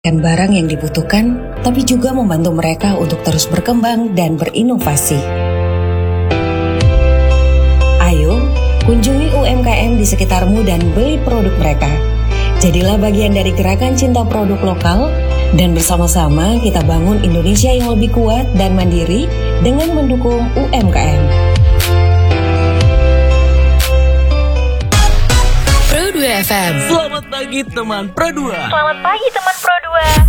barang yang dibutuhkan, tapi juga membantu mereka untuk terus berkembang dan berinovasi. Ayo, kunjungi UMKM di sekitarmu dan beli produk mereka. Jadilah bagian dari gerakan cinta produk lokal, dan bersama-sama kita bangun Indonesia yang lebih kuat dan mandiri dengan mendukung UMKM. Pro2 FM. Selamat pagi teman Pro2. Selamat pagi teman Pro2.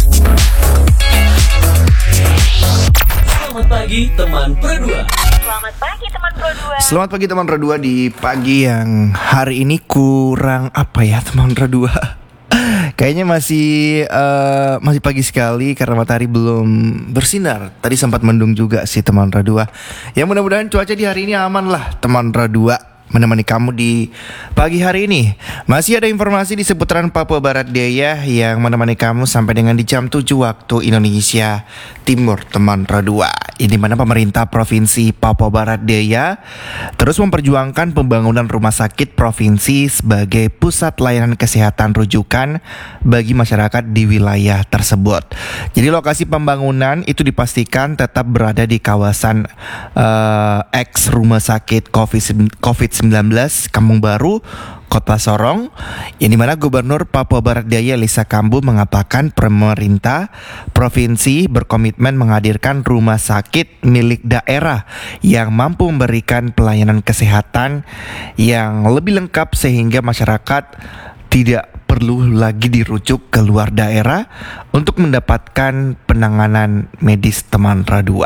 Selamat pagi teman Pro2. Selamat pagi teman Pro2. Selamat pagi teman Pro2 di pagi yang hari ini kurang apa ya teman Pro2. Kayaknya masih pagi sekali karena matahari belum bersinar. Tadi sempat mendung juga sih teman Pro2. Ya mudah-mudahan cuaca di hari ini aman lah teman Pro2. Menemani kamu di pagi hari ini. Masih ada informasi di seputaran Papua Barat Daya yang menemani kamu sampai dengan di jam 7 waktu Indonesia Timur teman Pro2. Ini mana pemerintah Provinsi Papua Barat Daya terus memperjuangkan pembangunan rumah sakit provinsi sebagai pusat layanan kesehatan rujukan bagi masyarakat di wilayah tersebut. Jadi lokasi pembangunan itu dipastikan tetap berada di kawasan ex rumah sakit COVID-19 Kampung Baru, Kota Sorong, yang dimana Gubernur Papua Barat Daya Lisa Kambu mengatakan pemerintah provinsi berkomitmen menghadirkan rumah sakit milik daerah yang mampu memberikan pelayanan kesehatan yang lebih lengkap sehingga masyarakat tidak perlu lagi dirujuk ke luar daerah untuk mendapatkan penanganan medis teman Pro2.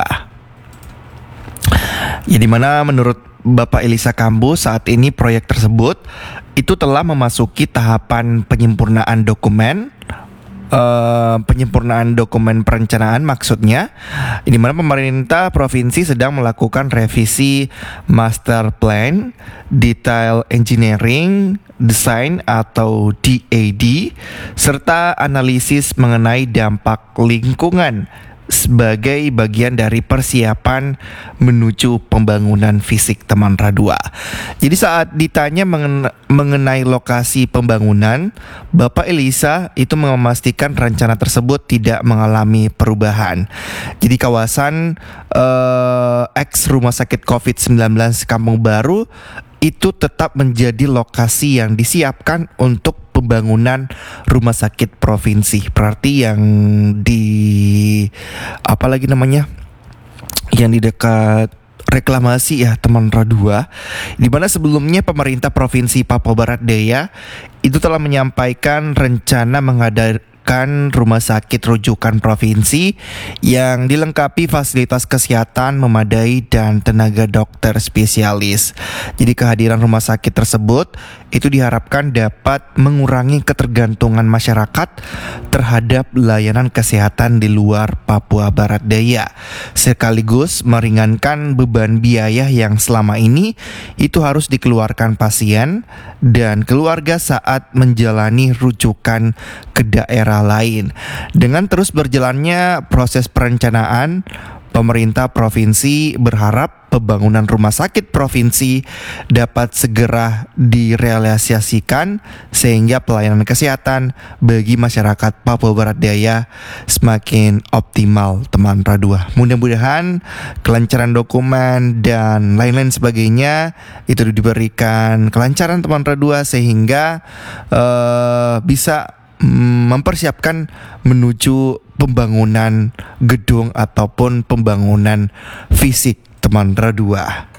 Ya dimana menurut Bapak Elisa Kambu saat ini proyek tersebut itu telah memasuki tahapan penyempurnaan dokumen perencanaan maksudnya, di mana pemerintah provinsi sedang melakukan revisi master plan, detail engineering, design atau DAD, serta analisis mengenai dampak lingkungan sebagai bagian dari persiapan menuju pembangunan fisik teman Pro2. Jadi saat ditanya mengenai lokasi pembangunan, Bapak Elisa itu memastikan rencana tersebut tidak mengalami perubahan. Jadi kawasan ex rumah sakit COVID-19 Kampung Baru itu tetap menjadi lokasi yang disiapkan untuk pembangunan rumah sakit provinsi. Berarti yang di yang di dekat reklamasi ya teman Pro2, di mana sebelumnya pemerintah provinsi Papua Barat Daya itu telah menyampaikan rencana mengadakan rumah sakit rujukan provinsi yang dilengkapi fasilitas kesehatan memadai dan tenaga dokter spesialis. Jadi kehadiran rumah sakit tersebut itu diharapkan dapat mengurangi ketergantungan masyarakat terhadap layanan kesehatan di luar Papua Barat Daya, sekaligus meringankan beban biaya yang selama ini itu harus dikeluarkan pasien dan keluarga saat menjalani rujukan ke daerah lain. Dengan terus berjalannya proses perencanaan, pemerintah provinsi berharap pembangunan rumah sakit provinsi dapat segera direalisasikan sehingga pelayanan kesehatan bagi masyarakat Papua Barat Daya semakin optimal teman Pro2. Mudah-mudahan kelancaran dokumen dan lain-lain sebagainya itu diberikan kelancaran teman Pro2 sehingga bisa mempersiapkan menuju pembangunan gedung ataupun pembangunan fisik teman Pro2.